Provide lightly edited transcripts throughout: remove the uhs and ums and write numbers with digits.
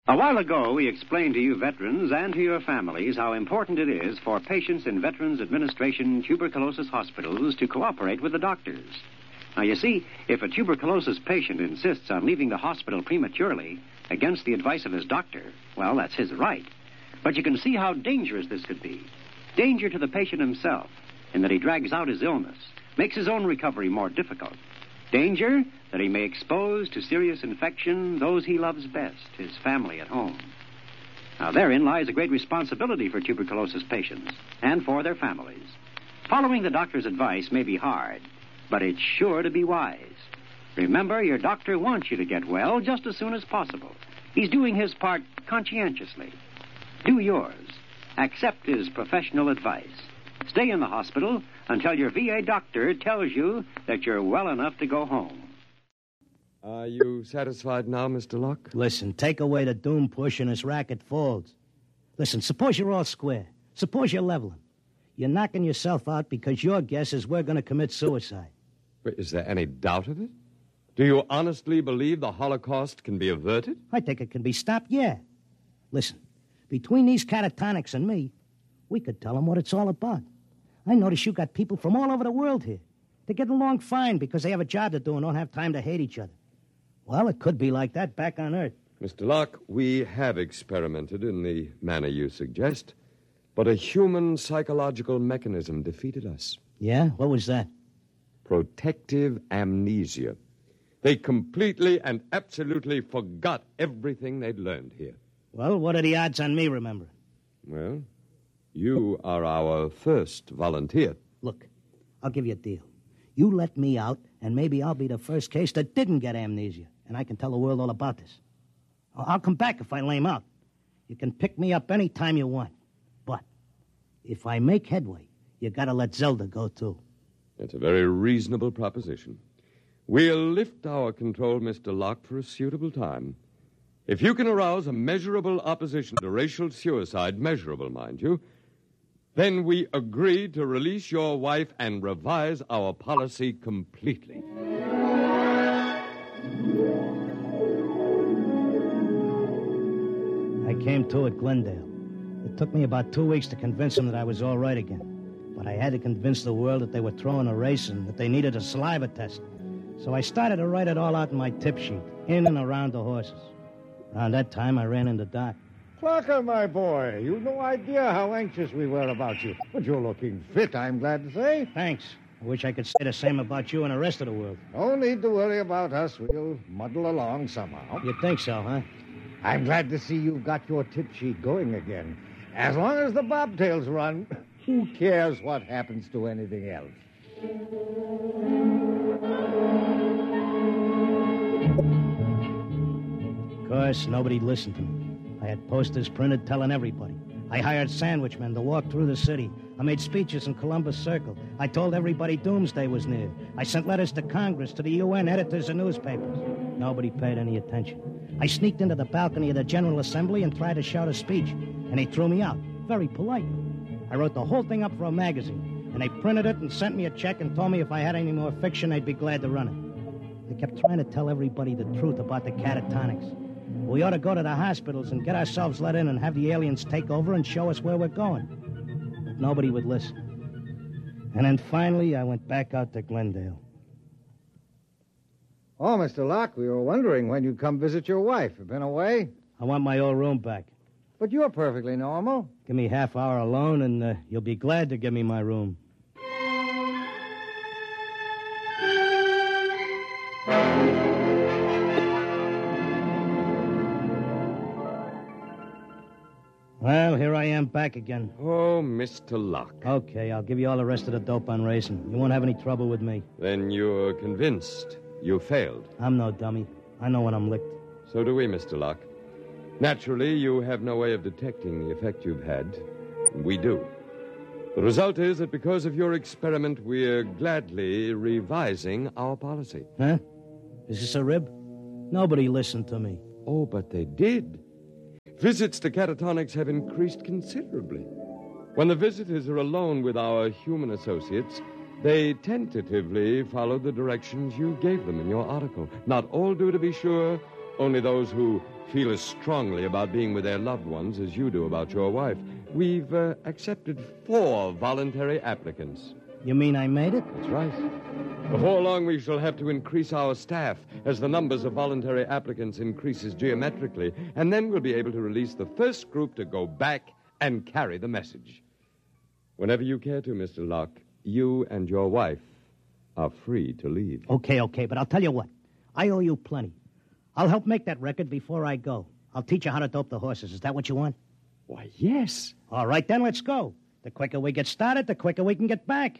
A while ago, we explained to you veterans and to your families how important it is for patients in Veterans Administration tuberculosis hospitals to cooperate with the doctors. Now, you see, if a tuberculosis patient insists on leaving the hospital prematurely against the advice of his doctor, well, that's his right. But you can see how dangerous this could be. Danger to the patient himself, in that he drags out his illness, makes his own recovery more difficult. Danger that he may expose to serious infection those he loves best, his family at home. Now, therein lies a great responsibility for tuberculosis patients and for their families. Following the doctor's advice may be hard, but it's sure to be wise. Remember, your doctor wants you to get well just as soon as possible. He's doing his part conscientiously. Do yours. Accept his professional advice. Stay in the hospital until your VA doctor tells you that you're well enough to go home. Are you satisfied now, Mr. Locke? Listen, take away the doom push and this racket folds. Listen, suppose you're all square. Suppose you're leveling. You're knocking yourself out because your guess is we're going to commit suicide. But is there any doubt of it? Do you honestly believe the Holocaust can be averted? I think it can be stopped, yeah. Listen, between these catatonics and me, we could tell them what it's all about. I notice you got people from all over the world here. They get along fine because they have a job to do and don't have time to hate each other. Well, it could be like that back on Earth. Mr. Locke, we have experimented in the manner you suggest, but a human psychological mechanism defeated us. Yeah? What was that? Protective amnesia. They completely and absolutely forgot everything they'd learned here. Well, what are the odds on me remembering? Well, you are our first volunteer. Look, I'll give you a deal. You let me out, and maybe I'll be the first case that didn't get amnesia, and I can tell the world all about this. I'll come back if I lame out. You can pick me up any time you want. But if I make headway, you gotta let Zelda go, too. It's a very reasonable proposition. We'll lift our control, Mr. Locke, for a suitable time. If you can arouse a measurable opposition to racial suicide, measurable, mind you, then we agree to release your wife and revise our policy completely. I came to at Glendale. It took me about 2 weeks to convince them that I was all right again. But I had to convince the world that they were throwing a race and that they needed a saliva test. So I started to write it all out in my tip sheet, in and around the horses. Around that time, I ran into Doc. Clarker, my boy, you've no idea how anxious we were about you. But you're looking fit, I'm glad to say. Thanks. I wish I could say the same about you and the rest of the world. No need to worry about us. We'll muddle along somehow. You think so, huh? I'm glad to see you've got your tip sheet going again. As long as the bobtails run, who cares what happens to anything else? Of course, nobody listened to me. I had posters printed telling everybody. I hired sandwich men to walk through the city. I made speeches in Columbus Circle. I told everybody doomsday was near. I sent letters to Congress, to the UN, editors of newspapers. Nobody paid any attention. I sneaked into the balcony of the General Assembly and tried to shout a speech, and they threw me out, very politely. I wrote the whole thing up for a magazine, and they printed it and sent me a check and told me if I had any more fiction, they'd be glad to run it. They kept trying to tell everybody the truth about the catatonics. We ought to go to the hospitals and get ourselves let in and have the aliens take over and show us where we're going. But nobody would listen. And then finally, I went back out to Glendale. Oh, Mr. Locke, we were wondering when you'd come visit your wife. You been away? I want my old room back. But you're perfectly normal. Give me half hour alone, and you'll be glad to give me my room. Well, here I am back again. Oh, Mr. Locke. Okay, I'll give you all the rest of the dope on racing. You won't have any trouble with me. Then you're convinced you failed. I'm no dummy. I know when I'm licked. So do we, Mr. Locke. Naturally, you have no way of detecting the effect you've had. We do. The result is that because of your experiment, we're gladly revising our policy. Huh? Is this a rib? Nobody listened to me. Oh, but they did. Visits to catatonics have increased considerably. When the visitors are alone with our human associates, they tentatively follow the directions you gave them in your article. Not all do, to be sure, Only those who feel as strongly about being with their loved ones as you do about your wife. We've accepted 4 voluntary applicants. You mean I made it? That's right. Before long, we shall have to increase our staff as the numbers of voluntary applicants increases geometrically, and then we'll be able to release the first group to go back and carry the message. Whenever you care to, Mr. Locke, you and your wife are free to leave. Okay, but I'll tell you what. I owe you plenty. I'll help make that record before I go. I'll teach you how to dope the horses. Is that what you want? Why, yes. All right, then let's go. The quicker we get started, the quicker we can get back.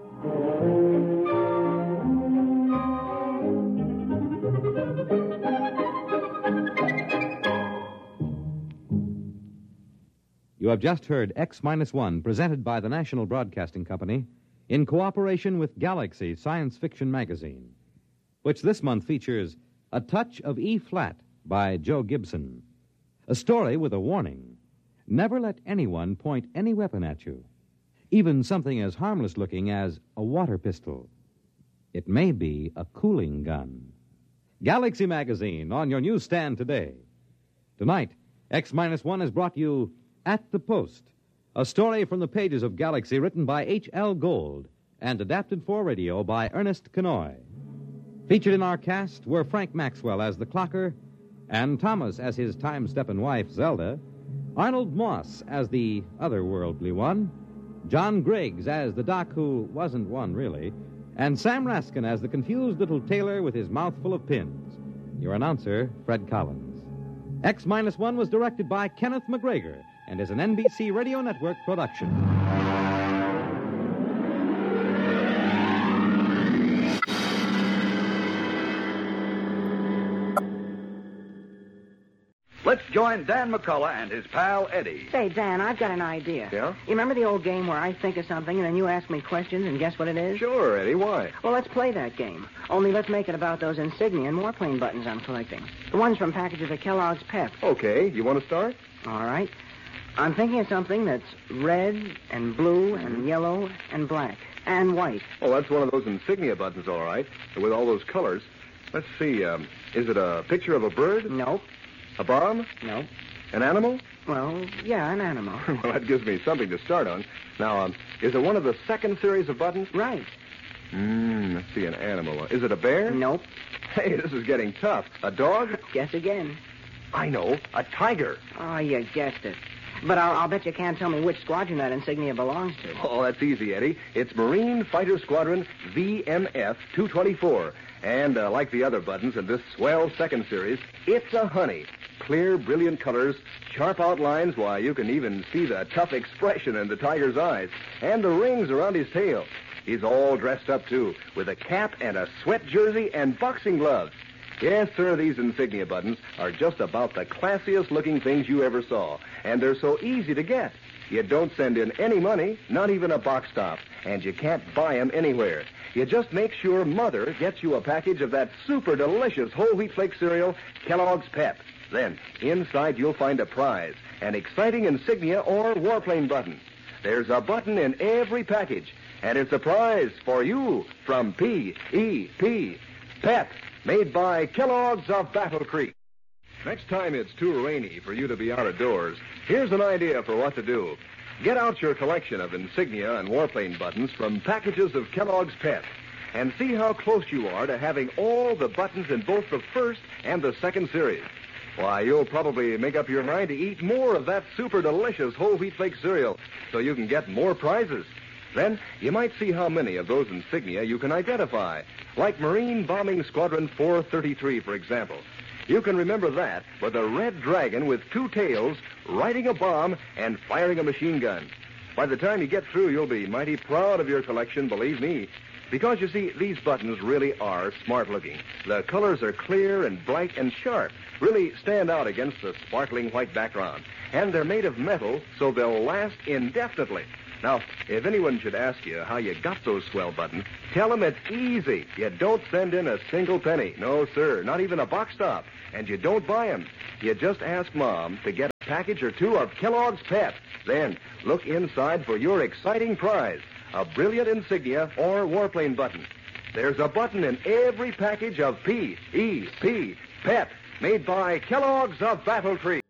You have just heard X-1, presented by the National Broadcasting Company in cooperation with Galaxy Science Fiction Magazine, which this month features A Touch of E-Flat by Joe Gibson, a story with a warning. Never let anyone point any weapon at you, even something as harmless-looking as a water pistol. It may be a cooling gun. Galaxy Magazine on your newsstand today. Tonight, X-1 has brought you At the Post, a story from the pages of Galaxy written by H.L. Gold and adapted for radio by Ernest Kenoy. Featured in our cast were Frank Maxwell as the clocker, and Thomas as his time-steppin' wife, Zelda, Arnold Moss as the otherworldly one, John Griggs as the doc who wasn't one, really, and Sam Raskin as the confused little tailor with his mouth full of pins. Your announcer, Fred Collins. X-1 was directed by Kenneth McGregor and is an NBC Radio Network production. Let's join Dan McCullough and his pal Eddie. Say, Dan, I've got an idea. Yeah? You remember the old game where I think of something and then you ask me questions and guess what it is? Sure, Eddie. Why? Well, let's play that game. Only let's make it about those insignia and warplane buttons I'm collecting. The ones from packages of Kellogg's Pep. Okay. You want to start? All right. I'm thinking of something that's red and blue and yellow and black and white. Oh, that's one of those insignia buttons, all right, with all those colors. Let's see. Is it a picture of a bird? Nope. A bomb? Nope. An animal? Well, yeah, an animal. Well, that gives me something to start on. Now, is it one of the second series of buttons? Right. Let's see, an animal. Is it a bear? Nope. Hey, this is getting tough. A dog? Guess again. I know. A tiger. Oh, you guessed it. But I'll bet you can't tell me which squadron that insignia belongs to. Oh, that's easy, Eddie. It's Marine Fighter Squadron VMF 224. And like the other buttons in this swell second series, it's a honey. Clear, brilliant colors, sharp outlines, why, you can even see the tough expression in the tiger's eyes. And the rings around his tail. He's all dressed up, too, with a cap and a sweat jersey and boxing gloves. Yes, sir, these insignia buttons are just about the classiest-looking things you ever saw. And they're so easy to get. You don't send in any money, not even a box top, and you can't buy them anywhere. You just make sure Mother gets you a package of that super delicious whole wheat flake cereal, Kellogg's Pep. Then, inside you'll find a prize, an exciting insignia or warplane button. There's a button in every package, and it's a prize for you from P.E.P. Pep, made by Kellogg's of Battle Creek. Next time it's too rainy for you to be out of doors, here's an idea for what to do. Get out your collection of insignia and warplane buttons from packages of Kellogg's Pep and see how close you are to having all the buttons in both the first and the second series. Why, you'll probably make up your mind to eat more of that super delicious whole wheat flake cereal so you can get more prizes. Then you might see how many of those insignia you can identify, like Marine Bombing Squadron 433, for example. You can remember that with a red dragon with 2 tails, riding a bomb, and firing a machine gun. By the time you get through, you'll be mighty proud of your collection, believe me. Because, you see, these buttons really are smart-looking. The colors are clear and bright and sharp, really stand out against the sparkling white background. And they're made of metal, so they'll last indefinitely. Now, if anyone should ask you how you got those swell buttons, tell them it's easy. You don't send in a single penny. No, sir, not even a box top. And you don't buy them. You just ask Mom to get a package or 2 of Kellogg's Pep. Then look inside for your exciting prize, a brilliant insignia or warplane button. There's a button in every package of P.E.P. Pep, made by Kellogg's of Battle Tree.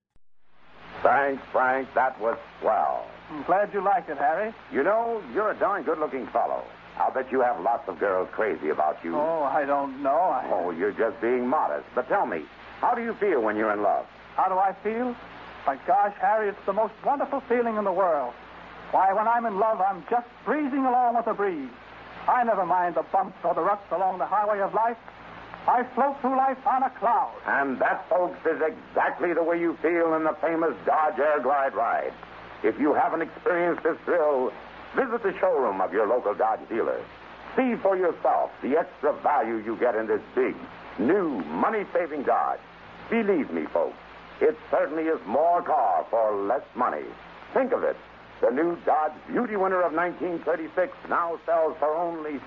Thanks, Frank. That was swell. I'm glad you liked it, Harry. You know, you're a darn good-looking fellow. I'll bet you have lots of girls crazy about you. Oh, I don't know. Oh, you're just being modest. But tell me, how do you feel when you're in love? How do I feel? My gosh, Harry, it's the most wonderful feeling in the world. Why, when I'm in love, I'm just breezing along with the breeze. I never mind the bumps or the ruts along the highway of life. I float through life on a cloud. And that, folks, is exactly the way you feel in the famous Dodge Air Glide ride. If you haven't experienced this thrill, visit the showroom of your local Dodge dealer. See for yourself the extra value you get in this big, new, money-saving Dodge. Believe me, folks, it certainly is more car for less money. Think of it. The new Dodge Beauty winner of 1936 now sells for only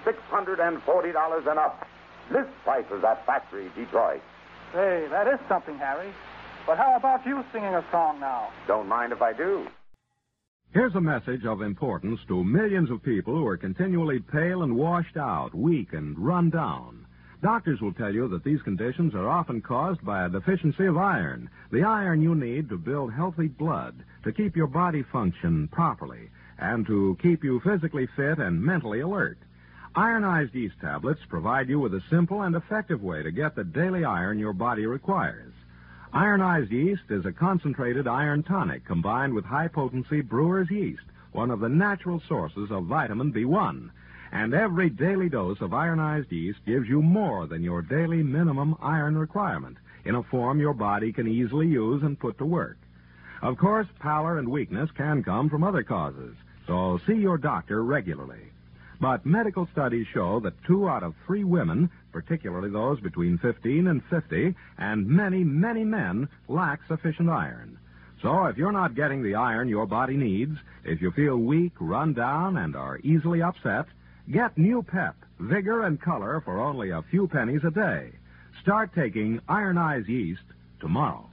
$640 and up. List prices at Factory Detroit. Say, that is something, Harry. But how about you singing a song now? Don't mind if I do. Here's a message of importance to millions of people who are continually pale and washed out, weak and run down. Doctors will tell you that these conditions are often caused by a deficiency of iron, the iron you need to build healthy blood, to keep your body function properly, and to keep you physically fit and mentally alert. Ironized yeast tablets provide you with a simple and effective way to get the daily iron your body requires. Ironized yeast is a concentrated iron tonic combined with high-potency brewer's yeast, one of the natural sources of vitamin B1. And every daily dose of ironized yeast gives you more than your daily minimum iron requirement in a form your body can easily use and put to work. Of course, pallor and weakness can come from other causes, so see your doctor regularly. But medical studies show that 2 out of 3 women, particularly those between 15 and 50, and many, many men, lack sufficient iron. So if you're not getting the iron your body needs, if you feel weak, run down, and are easily upset, get new pep, vigor, and color for only a few pennies a day. Start taking ironized yeast tomorrow.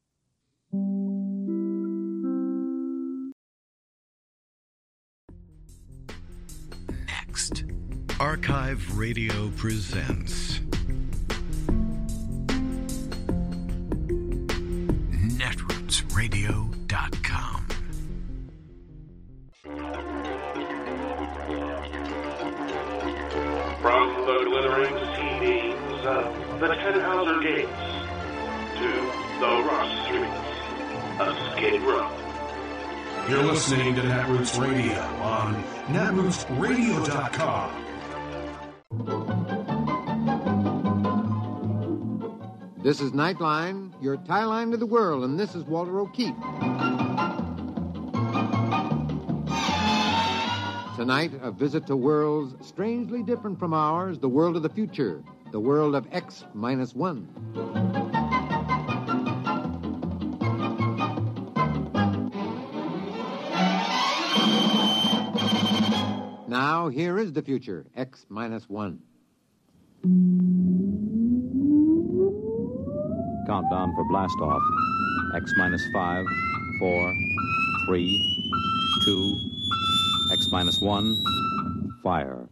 Next, Archive Radio presents netrootsradio.com. From the glittering ceilings of the Tannhauser Gates to the rough streets of Skid Row. You're listening to Netroots Radio on netrootsradio.com. This is Nightline, your tie line to the world, and this is Walter O'Keefe. Tonight, a visit to worlds strangely different from ours, the world of the future, the world of X-1. Now, here is the future, X-1. Countdown for blast off. X-5, 4, 3, 2, X-1, fire.